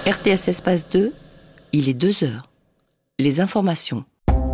RTS Espace 2, il est 2 heures. Les informations.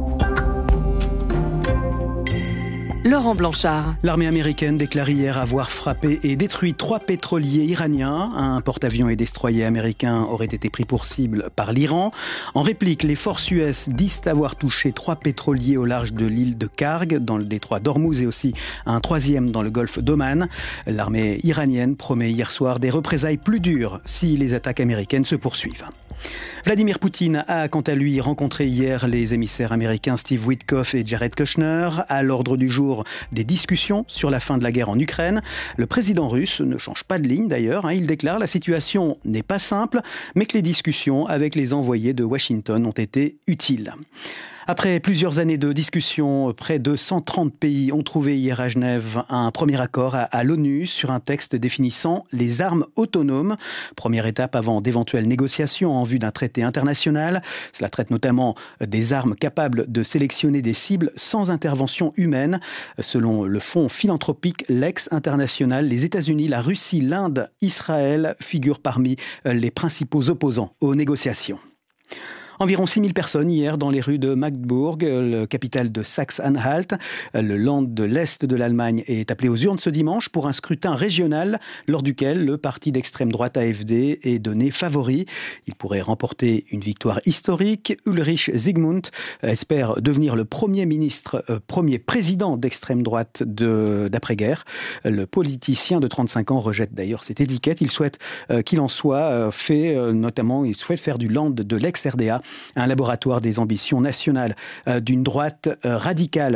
Laurent Blanchard. L'armée américaine déclare hier avoir frappé et détruit 3 pétroliers iraniens. Un porte-avions et destroyer américain aurait été pris pour cible par l'Iran. En réplique, les forces US disent avoir touché 3 pétroliers au large de l'île de Karg, dans le détroit d'Ormuz, et aussi un 3e dans le golfe d'Oman. L'armée iranienne promet hier soir des représailles plus dures si les attaques américaines se poursuivent. Vladimir Poutine a quant à lui rencontré hier les émissaires américains Steve Witkoff et Jared Kushner. À l'ordre du jour, des discussions sur la fin de la guerre en Ukraine. Le président russe ne change pas de ligne d'ailleurs. Il déclare que la situation n'est pas simple, mais que les discussions avec les envoyés de Washington ont été utiles. Après plusieurs années de discussions, près de 130 pays ont trouvé hier à Genève un premier accord à l'ONU sur un texte définissant les armes autonomes. Première étape avant d'éventuelles négociations en vue d'un traité international. Cela traite notamment des armes capables de sélectionner des cibles sans intervention humaine. Selon le fonds philanthropique Lex International, les États-Unis, la Russie, l'Inde, Israël figurent parmi les principaux opposants aux négociations. Environ 6000 personnes hier dans les rues de Magdebourg, la capitale de Saxe-Anhalt. Le Land de l'Est de l'Allemagne est appelé aux urnes ce dimanche pour un scrutin régional lors duquel le parti d'extrême droite AfD est donné favori. Il pourrait remporter une victoire historique. Ulrich Zygmunt espère devenir le premier président d'extrême droite d'après-guerre. Le politicien de 35 ans rejette d'ailleurs cette étiquette. Il souhaite qu'il en soit fait, notamment il souhaite faire du Land de l'ex-RDA un laboratoire des ambitions nationales d'une droite radicale